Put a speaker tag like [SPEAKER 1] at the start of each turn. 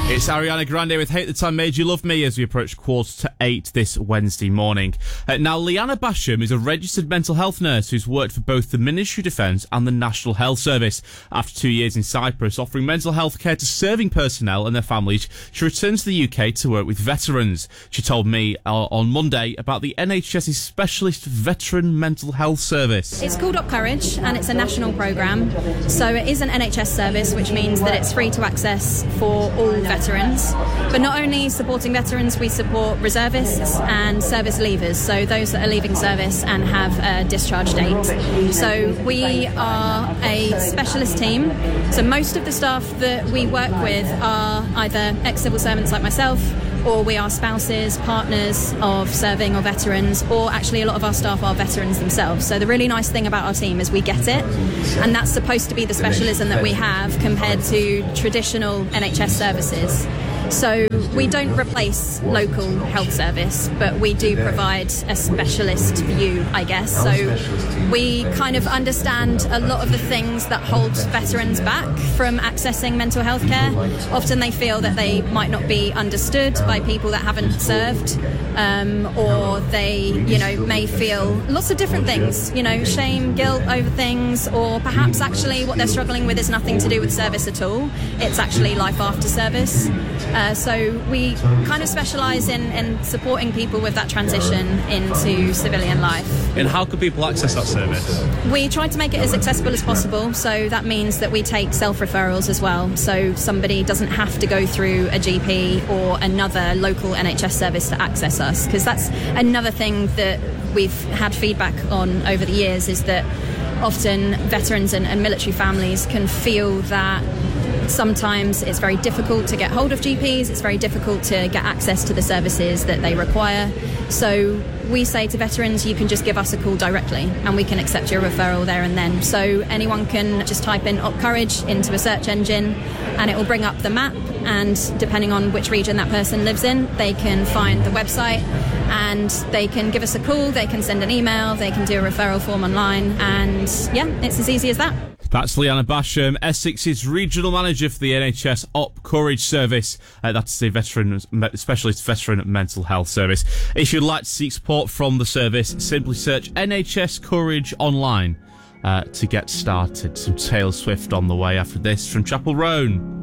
[SPEAKER 1] It's Ariana Grande with Hate the Time Made You Love Me as we approach 7:45 this Wednesday morning. Now, Liana Basham is a registered mental health nurse who's worked for both the Ministry of Defence and the National Health Service. After 2 years in Cyprus offering mental health care to serving personnel and their families, she returned to the UK to work with veterans. She told me on Monday about the NHS's specialist veteran mental health service.
[SPEAKER 2] It's called Up Courage and it's a national programme. So it is an NHS service, which means that it's free to access for all veterans. But not only supporting veterans, we support reservists and service leavers, so those that are leaving service and have a discharge date. So we are a specialist team. So most of the staff that we work with are either ex-civil servants like myself, or we are spouses, partners of serving or veterans, or actually a lot of our staff are veterans themselves. So the really nice thing about our team is we get it, and that's supposed to be the specialism that we have compared to traditional NHS services. So we don't replace local health service, but we do provide a specialist view, I guess. So we kind of understand a lot of the things that hold veterans back from accessing mental health care. Often they feel that they might not be understood by people that haven't served, or they, may feel lots of different things, shame, guilt over things, or perhaps actually what they're struggling with is nothing to do with service at all. It's actually life after service. So we kind of specialise in supporting people with that transition into civilian life.
[SPEAKER 1] And how can people access that service?
[SPEAKER 2] We try to make it as accessible as possible, so that means that we take self-referrals as well. So somebody doesn't have to go through a GP or another local NHS service to access us, because that's another thing that we've had feedback on over the years, is that often veterans and military families can feel that sometimes it's very difficult to get hold of GPs, it's very difficult to get access to the services that they require. So we say to veterans, you can just give us a call directly and we can accept your referral there and then. So anyone can just type in Up Courage into a search engine and it will bring up the map, and depending on which region that person lives in, they can find the website and they can give us a call, they can send an email, they can do a referral form online, and yeah, it's as easy as that.
[SPEAKER 1] That's Liana Basham, Essex's regional manager for the NHS Up Courage service. That's the specialist veteran mental health service. If you'd like to seek support from the service, simply search NHS Courage online to get started. Some Taylor Swift on the way after this from Chapel Roan.